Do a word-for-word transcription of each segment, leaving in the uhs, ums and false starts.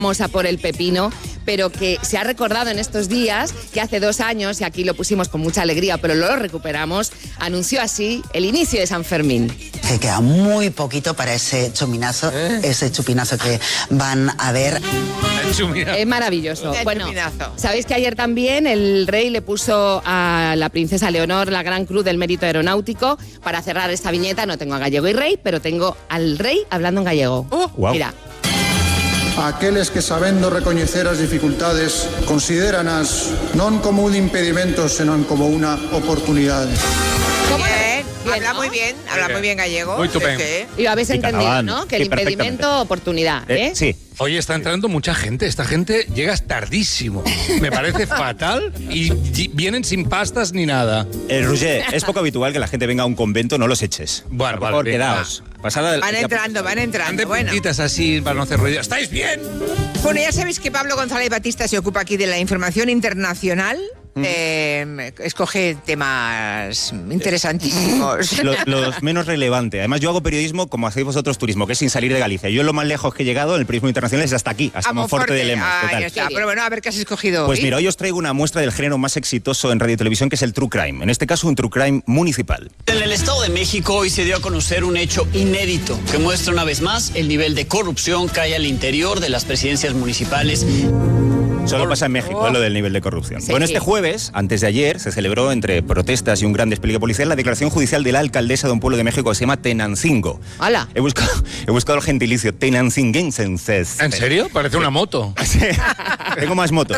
a por el pepino, pero que se ha recordado en estos días que hace dos años, y aquí lo pusimos con mucha alegría, pero lo recuperamos, anunció así el inicio de San Fermín. Que queda muy poquito para ese chupinazo, ¿Eh? ese chupinazo que van a ver. Es maravilloso. El bueno, chupinazo. sabéis que ayer también el rey le puso a la princesa Leonor la Gran Cruz del Mérito Aeronáutico. Para cerrar esta viñeta no tengo a Gallego y Rey, pero tengo al rey hablando en gallego. Oh, wow. Mira. Aqueles que sabendo recoñecer as dificultades considéranas non como un impedimento, senón como una oportunidade. ¿Cómo? Bien, Bien, habla ¿no? muy bien, habla muy bien gallego. Muy estupendo. Sí, sí. Y lo habéis Sí, entendido, catalán. ¿no? Que el Sí, perfectamente. impedimento, oportunidad, ¿eh? Eh, sí. Oye, está entrando mucha gente. Esta gente llega tardísimo. Me parece fatal y y vienen sin pastas ni nada. Eh, Roger, es poco habitual que la gente venga a un convento, no los eches. Bueno, Por favor, vale, venga. quedaos. Pasada Van entrando, van Ande entrando. Bueno. puntitas así para no hacer ruido. ¿Estáis bien? Bueno, ya sabéis que Pablo González Batista se ocupa aquí de la información internacional. Eh, escoge temas interesantísimos. Lo- los menos relevantes. Además, yo hago periodismo como hacéis vosotros turismo, que es sin salir de Galicia. Yo lo más lejos que he llegado en el periodismo internacional es hasta aquí, hasta A Monforte de Lemos. Ahí Total. está. Pero bueno, a ver qué has escogido Pues hoy. mira, hoy os traigo una muestra del género más exitoso en radio y televisión, que es el True Crime. En este caso, un True Crime municipal. En el Estado de México hoy se dio a conocer un hecho inédito que muestra una vez más el nivel de corrupción que hay al interior de las presidencias municipales. Solo pasa en México, ¿eh? Lo del nivel de corrupción. Sí. Bueno, este jueves, antes de ayer, se celebró entre protestas y un gran despliegue policial la declaración judicial de la alcaldesa de un pueblo de México que se llama Tenancingo. ¡Hala! He buscado, he buscado el gentilicio, Tenancinguenses. ¿En serio? Parece una moto. Sí. Tengo más motos.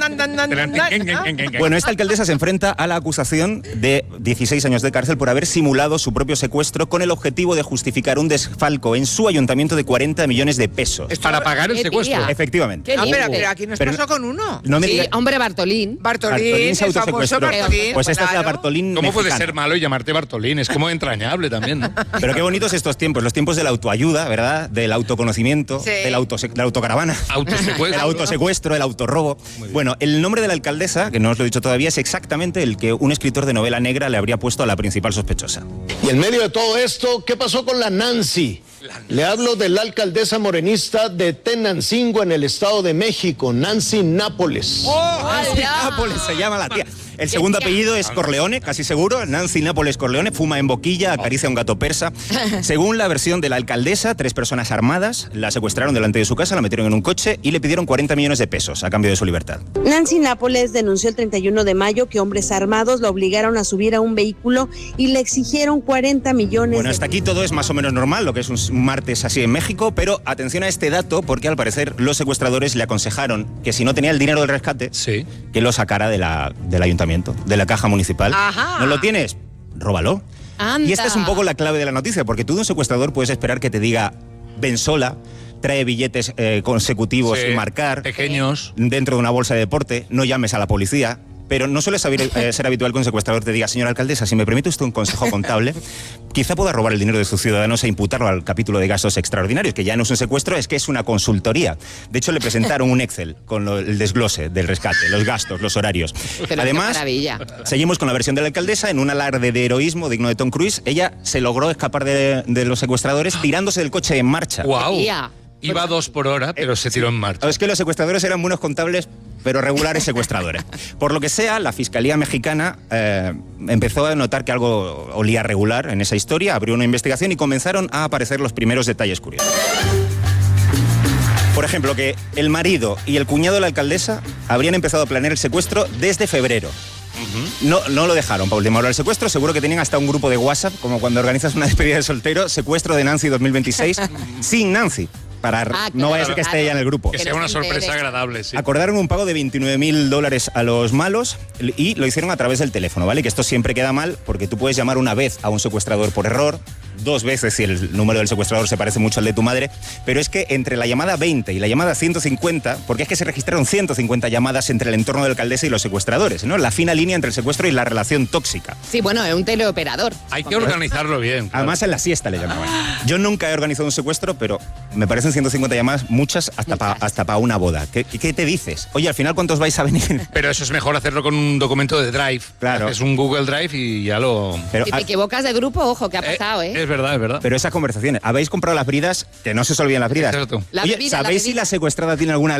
Bueno, esta alcaldesa se enfrenta a la acusación de dieciséis años de cárcel por haber simulado su propio secuestro con el objetivo de justificar un desfalco en su ayuntamiento de cuarenta millones de pesos. Es para pagar el ¿Qué secuestro. tía? Efectivamente. Qué Ah, pero, lindo. pero aquí nos Pero- pasó con uno. No me Sí, digas- hombre, Bartolín. Bartolín, Bartolín se el famoso autosecuestró. Bartolín. Pues esta es la claro. Bartolín ¿Cómo puede mexicana. ser malo y llamarte Bartolín? Es como entrañable también, ¿no? Pero qué bonitos estos tiempos, los tiempos de la autoayuda, ¿verdad? Del autoconocimiento, Sí. del autose- de la autocaravana. Autosecuestro. El autosecuestro, el autorrobo. Bueno, el nombre de la alcaldesa, que no os lo he dicho todavía, es exactamente el que un escritor de novela negra le habría puesto a la principal sospechosa. Y en medio de todo esto, ¿qué pasó con la Nancy? Le hablo de la alcaldesa morenista de Tenancingo en el Estado de México, Nancy Nápoles. Nancy Nápoles se llama la tía. El segundo apellido es Corleone, casi seguro. Nancy Nápoles Corleone, fuma en boquilla, acaricia a un gato persa. Según la versión de la alcaldesa, tres personas armadas la secuestraron delante de su casa, la metieron en un coche y le pidieron cuarenta millones de pesos a cambio de su libertad. Nancy Nápoles denunció el treinta y uno de mayo que hombres armados la obligaron a subir a un vehículo y le exigieron cuarenta millones Bueno, de hasta aquí todo es más o menos normal, lo que es un martes así en México, pero atención a este dato porque al parecer los secuestradores le aconsejaron que si no tenía el dinero del rescate, Sí. que lo sacara de la, del ayuntamiento, de la caja municipal. Ajá. ¿No lo tienes? Róbalo. Anda. Y esta es un poco la clave de la noticia, porque tú de un secuestrador puedes esperar que te diga, ven sola, trae billetes eh, consecutivos Sí. y marcar, Pequeños. dentro de una bolsa de deporte, no llames a la policía. Pero no suele saber, eh, ser habitual que un secuestrador te diga, señora alcaldesa, si me permite usted un consejo contable, quizá pueda robar el dinero de sus ciudadanos e imputarlo al capítulo de gastos extraordinarios, que ya no es un secuestro, es que es una consultoría. De hecho, le presentaron un Excel con lo- el desglose del rescate, los gastos, los horarios. Pero qué Además, maravilla. seguimos con la versión de la alcaldesa, en un alarde de heroísmo digno de Tom Cruise, ella se logró escapar de, de los secuestradores tirándose del coche en marcha. ¡Guau! Tía. Iba a dos por hora, pero se tiró en marcha. Es que los secuestradores eran buenos contables, pero regulares secuestradores. Por lo que sea, la Fiscalía Mexicana eh, empezó a notar que algo olía regular en esa historia, abrió una investigación y comenzaron a aparecer los primeros detalles curiosos. Por ejemplo, que el marido y el cuñado de la alcaldesa habrían empezado a planear el secuestro desde febrero. No, no lo dejaron para última hora el secuestro, seguro que tenían hasta un grupo de WhatsApp, como cuando organizas una despedida de soltero, secuestro de Nancy dos mil veintiséis, sin Nancy, para Ah, no vaya a ser que claro, esté ella en el grupo. Que Que sea no una se sorpresa entere. agradable, sí. Acordaron un pago de veintinueve mil dólares a los malos y lo hicieron a través del teléfono, ¿vale? Que esto siempre queda mal porque tú puedes llamar una vez a un secuestrador por error, dos veces si el número del secuestrador se parece mucho al de tu madre, pero es que entre la llamada veinte y la llamada ciento cincuenta, porque es que se registraron ciento cincuenta llamadas entre el entorno de la alcaldesa y los secuestradores, ¿no? La fina línea entre el secuestro y la relación tóxica. Sí, bueno, es un teleoperador. Hay que organizarlo bien. claro. Además en la siesta le llamaban. Yo nunca he organizado un secuestro, pero me parecen ciento cincuenta llamadas, muchas hasta para Muchas. hasta pa una boda. ¿Qué, ¿Qué te dices? Oye, al final, ¿cuántos vais a venir? Pero eso es mejor hacerlo con un documento de Drive. Claro. Es un Google Drive y ya lo... Pero, Si te equivocas de grupo, ojo, que ha pasado, ¿eh? Es verdad, es verdad. pero esas conversaciones, ¿habéis comprado las bridas? Que no se os olviden las bridas. Exacto. La Oye, bebida, la ¿sabéis si bebida. la secuestrada tiene alguna